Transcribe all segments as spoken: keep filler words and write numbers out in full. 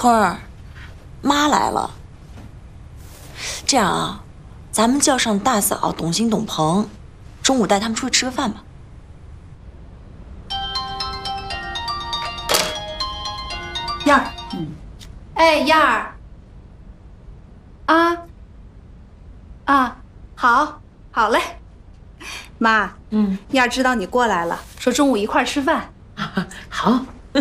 坤儿，妈来了。这样啊，咱们叫上大嫂、董欣、董鹏，中午带他们出去吃个饭吧。 燕儿，嗯，哎，燕儿，啊，啊，好，好嘞。妈，嗯，燕儿知道你过来了，说中午一块儿吃饭。 啊、好。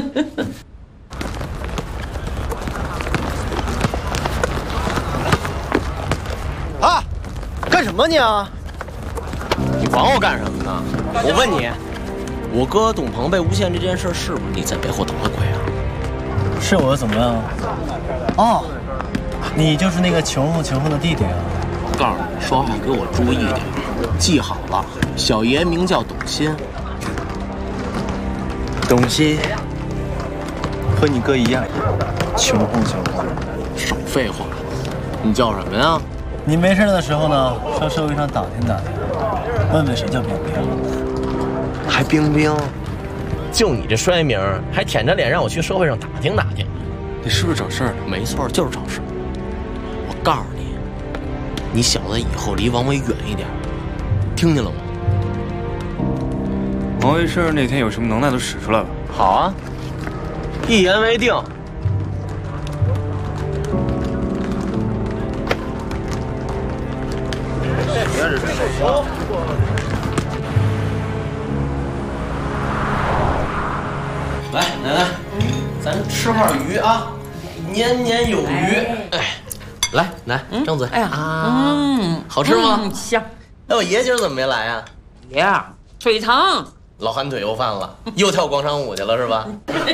啊，干什么你啊？ 你管我干什么呢？我问你，我哥董鹏被诬陷这件事，是不是你在背后捣的鬼啊？ 是我怎么样？哦，你就是那个球后球后的弟弟啊！ 我告诉你，说话给我注意点，记好了，小爷名叫董欣。 董欣和你哥一样，球后球后。 少废话，你叫什么呀？ 你没事的时候呢，上社会上打听打听，问问谁叫冰冰。 还冰冰？就你这衰名，还舔着脸让我去社会上打听打听， 你是不是找事儿？ 没错，就是找事儿。我告诉你，你小子以后离王伟远一点，听见了吗？ 王维事那天有什么能耐都使出来了。 好啊，一言为定。来，奶奶，咱吃块鱼啊，年年有余。哎，来，来，张嘴。哎呀，嗯，好吃吗？ 香。 哎，我爷今儿怎么没来啊？ 爷腿疼， 老寒腿又犯了，又跳广场舞去了是吧？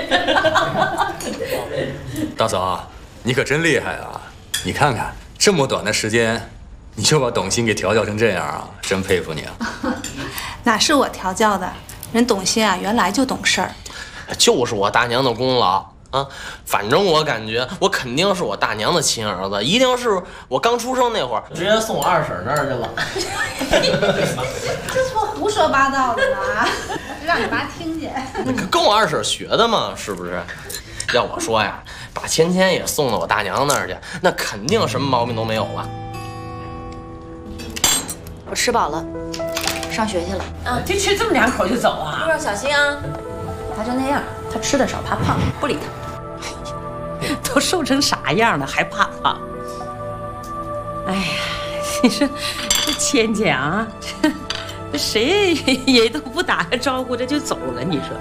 大嫂，你可真厉害啊！你看看这么短的时间，你就把董欣给调教成这样啊，真佩服你啊！ 哪是我调教的，人董欣啊，原来就懂事儿。 就是我大娘的功劳啊！反正我感觉我肯定是我大娘的亲儿子，一定是我刚出生那会儿直接送我二婶那儿去了。 这不胡说八道的吗？让你妈听见。 跟我二婶学的嘛，是不是？要我说呀，把芊芊也送到我大娘那儿去，那肯定什么毛病都没有了。 我吃饱了，上学去了。 啊，就吃这么两口就走啊？ 路上小心啊！他就那样，他吃的少，怕胖，不理他。 都瘦成啥样了，还怕胖？哎呀，你说这芊芊啊，这这谁也都不打个招呼，这就走了，你说？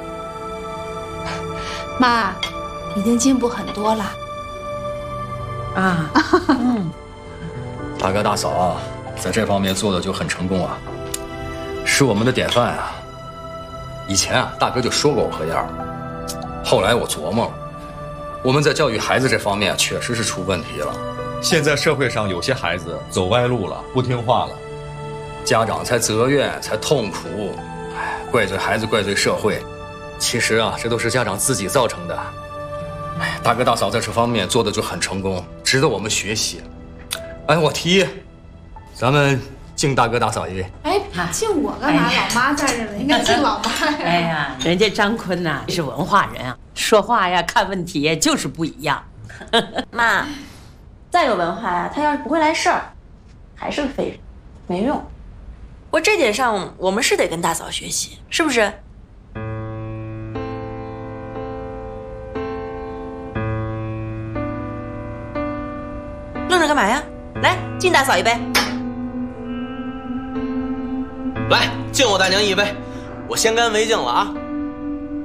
妈，已经进步很多了。 啊，嗯， 大哥大嫂啊，在这方面做的就很成功啊，是我们的典范啊。以前啊，大哥就说过我和燕儿，后来我琢磨了，我们在教育孩子这方面确实是出问题了。现在社会上有些孩子走歪路了，不听话了，家长才责怨，才痛苦，哎，怪罪孩子，怪罪社会。其实啊，这都是家长自己造成的。哎，大哥大嫂在这方面做的就很成功，值得我们学习。哎，我提议，咱们敬大哥大嫂一杯。 哎，敬我干嘛？老妈在这呢，应该敬老妈呀。 哎呀，人家张坤呐是文化人啊，说话呀、看问题就是不一样。 妈，再有文化呀，他要是不会来事儿，还是个废人，没用。我这点上我们是得跟大嫂学习，是不是？愣着干嘛呀？来，敬大嫂一杯。 来，敬我大娘一杯，我先干为敬了啊！